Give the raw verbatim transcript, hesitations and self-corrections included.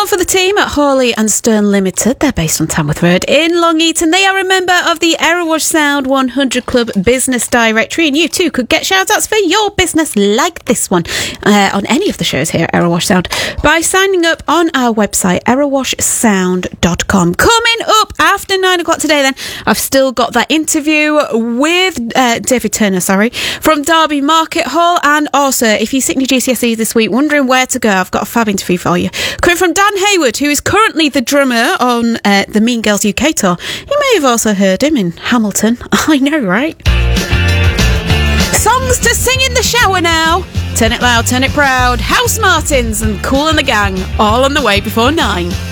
for the team at Hawley and Stern Limited. They're based on Tamworth Road in Long Eaton. They are a member of the Erewash Sound one hundred Club Business Directory, and you too could get shout-outs for your business like this one uh, on any of the shows here at Erewash Sound by signing up on our website, erewash sound dot com. Coming up after nine o'clock today then, I've still got that interview with uh, David Turner, sorry, from Derby Market Hall. And also, if you're sitting your G C S Es this week wondering where to go, I've got a fab interview for you. Coming from Dan Hayward, who is currently the drummer on uh, the Mean Girls U K tour. You may have also heard him in Hamilton. I know, right? Songs to sing in the shower now. Turn it loud, turn it proud. House Martins and Kool and the Gang, all on the way before nine.